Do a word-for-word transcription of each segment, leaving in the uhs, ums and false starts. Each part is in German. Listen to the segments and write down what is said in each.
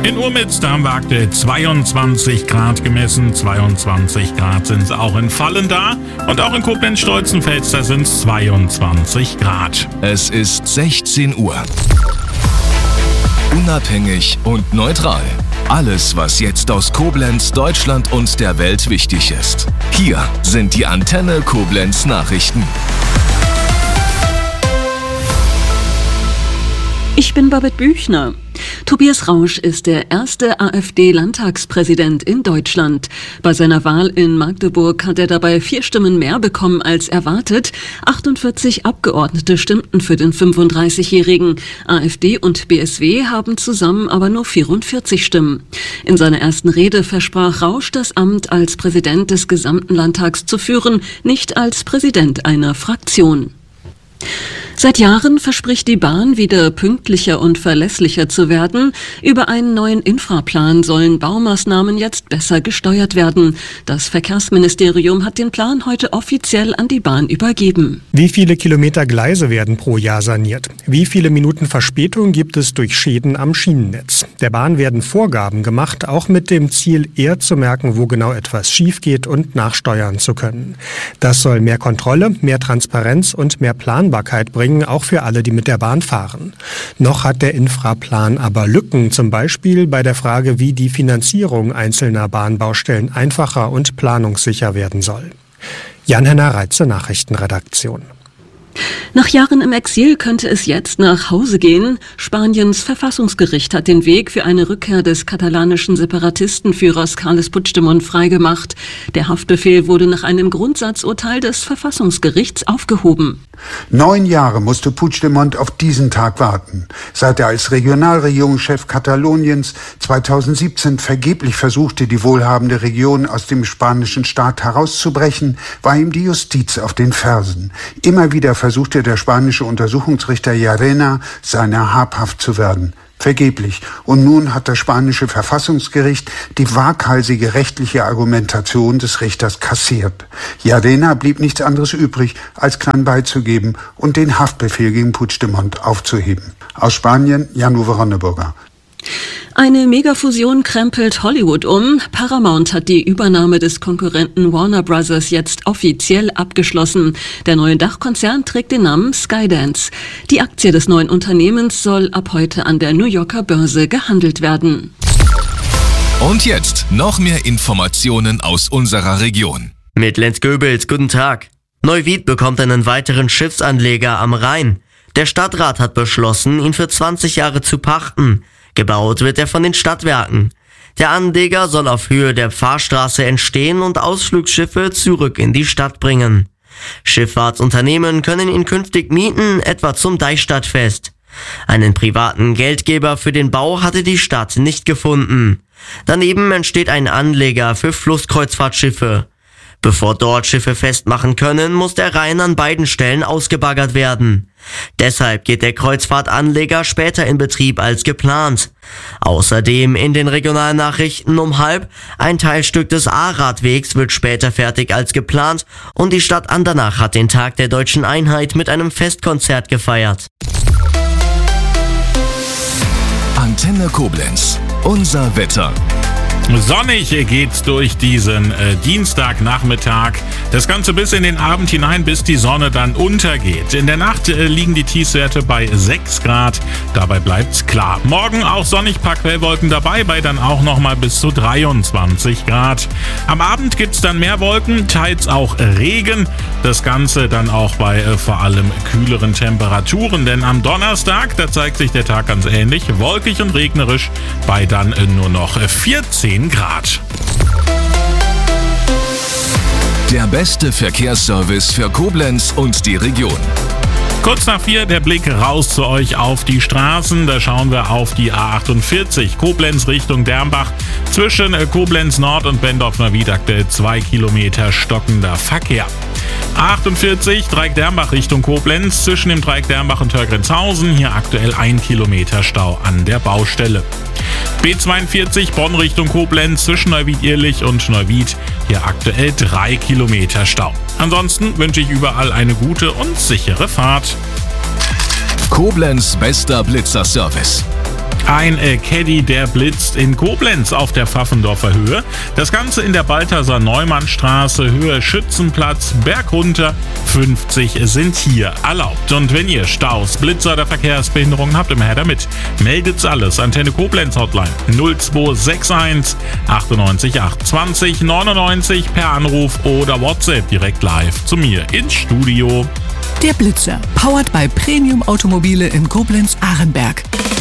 In Urmitz, da haben wir aktuell zweiundzwanzig Grad gemessen. zweiundzwanzig Grad sind es auch in Fallen da. Und auch in Koblenz-Stolzenfels, da sind es zweiundzwanzig Grad. Es ist sechzehn Uhr. Unabhängig und neutral. Alles, was jetzt aus Koblenz, Deutschland und der Welt wichtig ist. Hier sind die Antenne Koblenz Nachrichten. Ich bin Babette Büchner. Tobias Rausch ist der erste AfD-Landtagspräsident in Deutschland. Bei seiner Wahl in Magdeburg hat er dabei vier Stimmen mehr bekommen als erwartet. achtundvierzig Abgeordnete stimmten für den fünfunddreißigjährigen. AfD und B S W haben zusammen aber nur vierundvierzig Stimmen. In seiner ersten Rede versprach Rausch, das Amt als Präsident des gesamten Landtags zu führen, nicht als Präsident einer Fraktion. Seit Jahren verspricht die Bahn, wieder pünktlicher und verlässlicher zu werden. Über einen neuen Infraplan sollen Baumaßnahmen jetzt besser gesteuert werden. Das Verkehrsministerium hat den Plan heute offiziell an die Bahn übergeben. Wie viele Kilometer Gleise werden pro Jahr saniert? Wie viele Minuten Verspätung gibt es durch Schäden am Schienennetz? Der Bahn werden Vorgaben gemacht, auch mit dem Ziel, eher zu merken, wo genau etwas schief geht und nachsteuern zu können. Das soll mehr Kontrolle, mehr Transparenz und mehr Planbarkeit bringen, auch für alle, die mit der Bahn fahren. Noch hat der Infraplan aber Lücken, zum Beispiel bei der Frage, wie die Finanzierung einzelner Bahnbaustellen einfacher und planungssicher werden soll. Jan-Henner Reitze, Nachrichtenredaktion. Nach Jahren im Exil könnte es jetzt nach Hause gehen. Spaniens Verfassungsgericht hat den Weg für eine Rückkehr des katalanischen Separatistenführers Carles Puigdemont freigemacht. Der Haftbefehl wurde nach einem Grundsatzurteil des Verfassungsgerichts aufgehoben. Neun Jahre musste Puigdemont auf diesen Tag warten. Seit er als Regionalregierungschef Kataloniens zweitausendsiebzehn vergeblich versuchte, die wohlhabende Region aus dem spanischen Staat herauszubrechen, war ihm die Justiz auf den Fersen. Immer wieder versuchte der spanische Untersuchungsrichter Llarena, seiner habhaft zu werden. Vergeblich. Und nun hat das spanische Verfassungsgericht die waghalsige rechtliche Argumentation des Richters kassiert. Llarena blieb nichts anderes übrig, als klein beizugeben und den Haftbefehl gegen Puigdemont aufzuheben. Aus Spanien, Jan-Uwe Ronneburger. Eine Megafusion krempelt Hollywood um. Paramount hat die Übernahme des Konkurrenten Warner Bros. Jetzt offiziell abgeschlossen. Der neue Dachkonzern trägt den Namen Skydance. Die Aktie des neuen Unternehmens soll ab heute an der New Yorker Börse gehandelt werden. Und jetzt noch mehr Informationen aus unserer Region. Mit Lenz Goebels, guten Tag. Neuwied bekommt einen weiteren Schiffsanleger am Rhein. Der Stadtrat hat beschlossen, ihn für zwanzig Jahre zu pachten. Gebaut wird er von den Stadtwerken. Der Anleger soll auf Höhe der Pfarrstraße entstehen und Ausflugsschiffe zurück in die Stadt bringen. Schifffahrtsunternehmen können ihn künftig mieten, etwa zum Deichstadtfest. Einen privaten Geldgeber für den Bau hatte die Stadt nicht gefunden. Daneben entsteht ein Anleger für Flusskreuzfahrtschiffe. Bevor dort Schiffe festmachen können, muss der Rhein an beiden Stellen ausgebaggert werden. Deshalb geht der Kreuzfahrtanleger später in Betrieb als geplant. Außerdem in den Regionalnachrichten um halb, ein Teilstück des A-Radwegs wird später fertig als geplant und die Stadt Andernach hat den Tag der Deutschen Einheit mit einem Festkonzert gefeiert. Antenne Koblenz, unser Wetter. Sonnig geht's durch diesen äh, Dienstagnachmittag. Das Ganze bis in den Abend hinein, bis die Sonne dann untergeht. In der Nacht äh, liegen die Tiefstwerte bei sechs Grad. Dabei bleibt's klar. Morgen auch sonnig, paar Quellwolken dabei, bei dann auch nochmal bis zu dreiundzwanzig Grad. Am Abend gibt's dann mehr Wolken, teils auch Regen. Das Ganze dann auch bei äh, vor allem kühleren Temperaturen. Denn am Donnerstag, da zeigt sich der Tag ganz ähnlich, wolkig und regnerisch, bei dann äh, nur noch äh, vierzehn Grad. Der beste Verkehrsservice für Koblenz und die Region. Kurz nach vier der Blick raus zu euch auf die Straßen. Da schauen wir auf die A achtundvierzig, Koblenz Richtung Dermbach. Zwischen Koblenz Nord und Bendorf-Neuwied aktuell zwei Kilometer stockender Verkehr. A achtundvierzig, Dreieck Dermbach Richtung Koblenz. Zwischen dem Dreieck Dermbach und Hörgrenzhausen hier aktuell ein Kilometer Stau an der Baustelle. B zweiundvierzig, Bonn Richtung Koblenz. Zwischen Neuwied-Irlich und Neuwied hier aktuell drei Kilometer Stau. Ansonsten wünsche ich überall eine gute und sichere Fahrt. Koblenz bester Blitzerservice. Ein äh, Caddy, der blitzt in Koblenz auf der Pfaffendorfer Höhe. Das Ganze in der Balthasar-Neumann-Straße, Höhe Schützenplatz, Berg runter. fünfzig sind hier erlaubt. Und wenn ihr Staus, Blitzer oder Verkehrsbehinderungen habt, immer her damit. Meldet's alles. Antenne Koblenz Hotline null zwei sechs eins achtundneunzig acht zwanzig neunundneunzig per Anruf oder WhatsApp direkt live zu mir ins Studio. Der Blitzer, powered by Premium Automobile in Koblenz-Arenberg.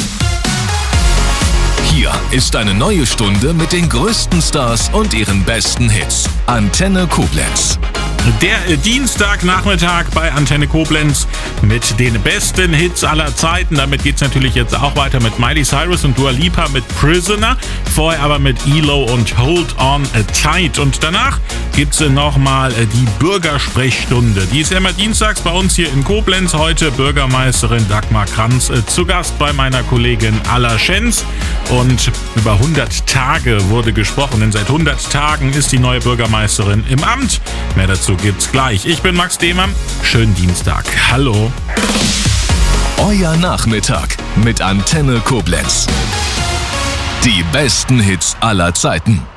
Hier ist eine neue Stunde mit den größten Stars und ihren besten Hits. Antenne Koblenz. Der Dienstagnachmittag bei Antenne Koblenz mit den besten Hits aller Zeiten. Damit geht's natürlich jetzt auch weiter mit Miley Cyrus und Dua Lipa mit Prisoner. Vorher aber mit E L O und Hold On Tight. Und danach gibt's nochmal die Bürgersprechstunde. Die ist ja immer dienstags bei uns hier in Koblenz. Heute Bürgermeisterin Dagmar Kranz zu Gast bei meiner Kollegin Alla Schenz. Und über hundert Tage wurde gesprochen, denn seit hundert Tagen ist die neue Bürgermeisterin im Amt. Mehr dazu gibt's gleich. Ich bin Max Dehmer. Schönen Dienstag. Hallo. Euer Nachmittag mit Antenne Koblenz. Die besten Hits aller Zeiten.